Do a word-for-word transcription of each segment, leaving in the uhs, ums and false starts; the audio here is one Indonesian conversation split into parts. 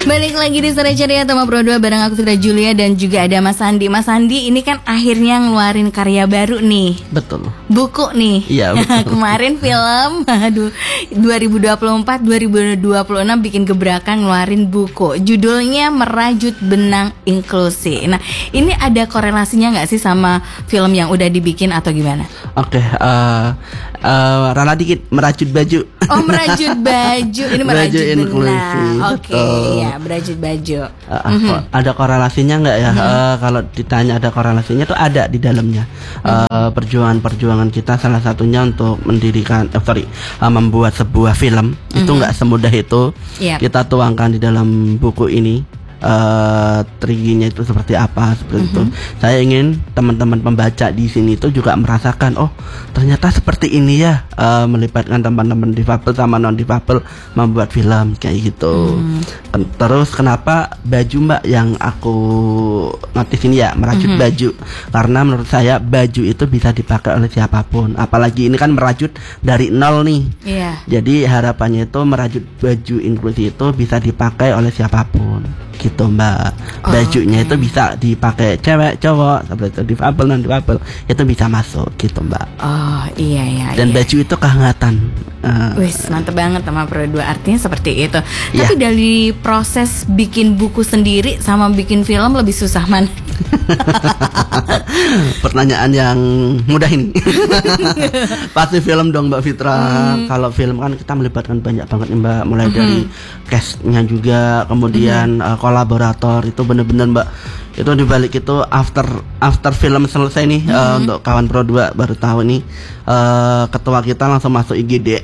Balik lagi di Sore Ceria Tema Pro dua bareng aku Fitra Julia dan juga ada Mas Andi. Mas Andi ini kan akhirnya ngeluarin karya baru nih. Betul. Buku nih. Iya betul. Kemarin film aduh dua ribu dua puluh empat dua ribu dua puluh enam bikin gebrakan ngeluarin buku. Judulnya Merajut Benang Inklusi. Nah, ini ada korelasinya nggak sih sama film yang udah dibikin atau gimana? Oke, okay, uh, uh, rala dikit merajut baju. Oh, merajut baju. Ini merajut benang. Oke, okay, ya, merajut baju. Uh, mm-hmm. Ada korelasinya nggak ya? Mm-hmm. Uh, kalau ditanya ada korelasinya tuh ada di dalamnya. Uh, mm-hmm. Perjuangan-perjuangan kita salah satunya untuk mendirikan, eh, sorry, uh, membuat sebuah film mm-hmm. itu nggak semudah itu. Yep. Kita tuangkan di dalam buku ini. Uh, triginya itu seperti apa seperti mm-hmm. itu. Saya ingin teman-teman pembaca di sini itu juga merasakan, oh ternyata seperti ini ya, uh, melibatkan teman-teman difabel sama non difabel membuat film kayak gitu. Mm. Terus kenapa baju Mbak yang aku notice ini ya merajut mm-hmm. baju? Karena menurut saya baju itu bisa dipakai oleh siapapun. Apalagi ini kan merajut dari nol nih. Yeah. Jadi harapannya itu merajut baju inklusi itu bisa dipakai oleh siapapun. Gitu Mbak. Bajunya oh, okay. itu bisa dipakai cewek, cowok, seperti itu, difabel, non difabel, itu bisa masuk gitu Mbak. Oh iya ya. Dan iya. baju itu kehangatan. Uh, Wis mantep banget sama Pro dua, artinya seperti itu. Yeah. Tapi dari proses bikin buku sendiri sama bikin film lebih susah mana? Pertanyaan yang mudah ini. Pasti film dong Mbak Fitra. Hmm. Kalau film kan kita melibatkan banyak banget nih Mbak, mulai hmm. dari castnya juga, kemudian hmm. uh, kolaborator itu bener-bener Mbak. Itu dibalik itu after after film selesai nih mm-hmm. uh, untuk kawan Pro dua baru tahu nih uh, ketua kita langsung masuk I G D.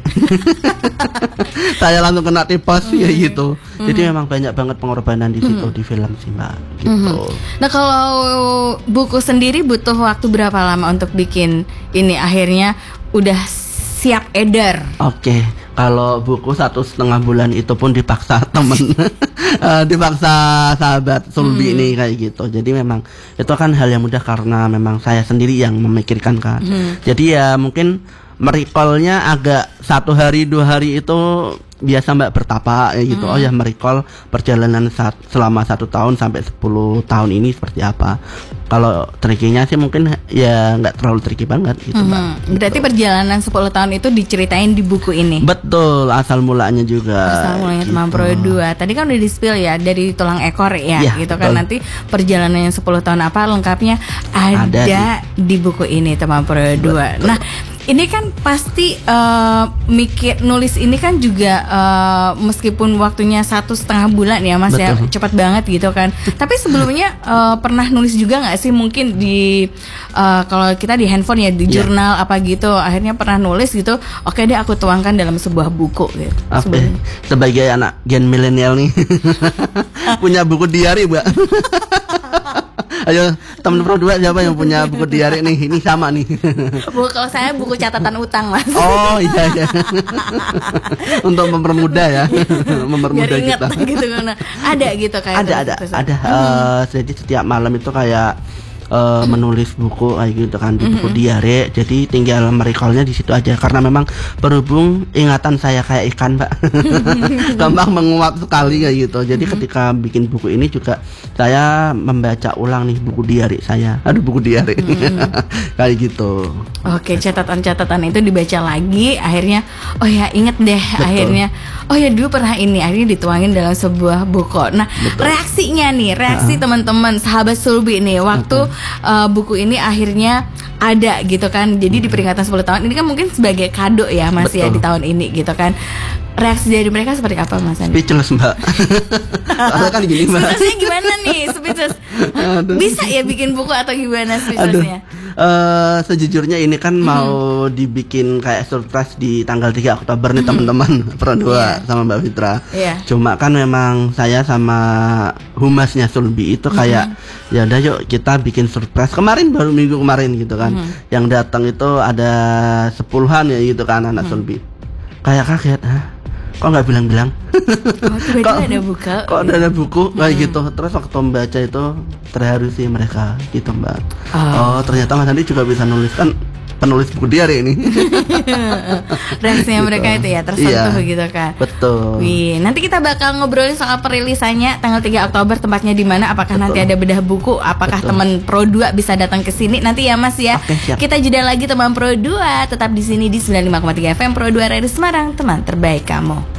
Saya langsung kena tipes mm-hmm. ya gitu. Mm-hmm. Jadi memang banyak banget pengorbanan di situ mm-hmm. di film sih Mbak gitu. Mm-hmm. Nah, kalau buku sendiri butuh waktu berapa lama untuk bikin ini akhirnya udah siap edar? Oke, okay. Kalau buku satu setengah bulan itu pun dipaksa temen, uh, dipaksa sahabat Sulbi hmm. nih kayak gitu. Jadi memang itu kan hal yang mudah karena memang saya sendiri yang memikirkan kan. Hmm. Jadi ya mungkin merecallnya agak satu hari dua hari itu biasa Mbak bertapa ya gitu. Hmm. Oh ya merecall perjalanan saat, selama satu tahun sampai sepuluh tahun ini seperti apa. Kalau trikinya sih mungkin ya nggak terlalu tricky banget gitu hmm. Mbak. Berarti gitu. Perjalanan sepuluh tahun itu diceritain di buku ini. Betul, asal mulanya juga. Asal mulanya gitu. Teman Pro dua. Tadi kan udah di-spill ya dari tulang ekor ya, ya gitu betul. Kan nanti perjalanan yang sepuluh tahun apa lengkapnya ada, ada di... di buku ini Teman Pro dua. Betul. Nah, ini kan pasti uh, mikir nulis ini kan juga uh, meskipun waktunya satu setengah bulan ya Mas. Betul. Ya cepat banget gitu kan. Tapi sebelumnya uh, pernah nulis juga nggak sih mungkin di uh, kalau kita di handphone ya di yeah. jurnal apa gitu akhirnya pernah nulis gitu. Oke deh aku tuangkan dalam sebuah buku gitu. Okay. Sebagai anak gen milenial nih punya buku diary Mbak. Ayo teman Pro dua siapa yang punya buku diary nih? Ini sama nih. Bu, kalau saya buku catatan utang Mas. Oh iya iya. Untuk mempermudah ya, mempermudah kita. Gitu kan. Ada gitu kayak. Ada ada terus. ada. Hmm. Uh, jadi setiap malam itu kayak uh, menulis buku kayak gitu kan di buku mm-hmm. diary. Jadi tinggal merecallnya di situ aja karena memang berhubung ingatan saya kayak ikan Mbak. Gampang menguap sekali kayak gitu. Jadi mm-hmm. ketika bikin buku ini juga saya membaca ulang nih buku diary saya. Aduh buku diary. Mm-hmm. Kayak gitu. Oke, catatan-catatan itu dibaca lagi akhirnya oh ya inget deh. Betul. Akhirnya oh ya dulu pernah ini akhirnya dituangin dalam sebuah buku. Nah, betul. Reaksinya nih, reaksi uh-huh. teman-teman sahabat Sulbi nih waktu uh-huh. Uh, buku ini akhirnya ada gitu kan. Jadi di peringatan sepuluh tahun ini kan mungkin sebagai kado ya Mas. Betul. Ya di tahun ini gitu kan. Reaksi dari mereka seperti apa Mas Andi? Speechless Mbak. Soalnya kan gini Mbak. Speechlessnya gimana nih? Speechless. Bisa ya bikin buku atau gimana speechlessnya? Uh, sejujurnya ini kan hmm. mau dibikin kayak surprise di tanggal tiga Oktober nih hmm. teman-teman Pro dua yeah. sama Mbak Fitra. Yeah. Cuma kan memang saya sama humasnya Sulbi itu kayak hmm. ya udah yuk kita bikin surprise. Kemarin baru minggu kemarin gitu kan. Hmm. Yang datang itu ada sepuluhan ya gitu kan anak hmm. Sulbi. Kayak kaget, hah? Kok nggak bilang-bilang? Oh, kok ada buku? Kok ada, ada buku kayak hmm. gitu. Terus waktu membaca itu terharu sih mereka gitu Mbak. Oh, oh ternyata Mas Andi juga bisa nulis kan. penulis buku diari ini. Reaksinya gitu. Mereka itu ya tersentuh iya, gitu kan. Betul. Wih, nanti kita bakal ngobrolin soal perilisannya tanggal tiga Oktober, tempatnya di mana, apakah betul. Nanti ada bedah buku, apakah betul. Teman Pro dua bisa datang ke sini nanti ya Mas ya. Oke, kita jeda lagi teman Pro dua, tetap di sini di sembilan puluh lima koma tiga F M Pro dua Radio Semarang, teman terbaik kamu.